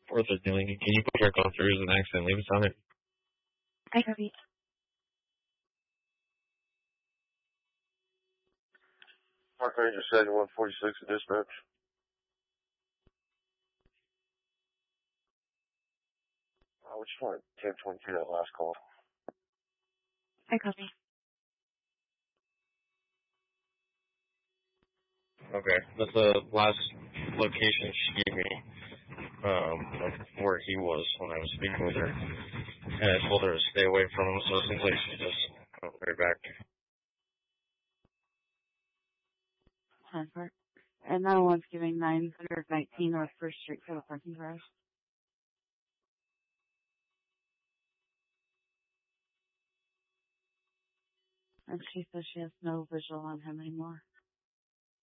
4th is dealing. Can you put your call through as an accident? Leave us on it. I copy. Park Ranger 7146 at dispatch. We just wanted 1022 that last call. I copy. Okay, that's the last location she gave me of where he was when I was speaking with her. And I told her to stay away from him, so it seems like she just went right back. Transport. And that one's giving 919 North First Street for the parking garage. And she says she has no visual on him anymore.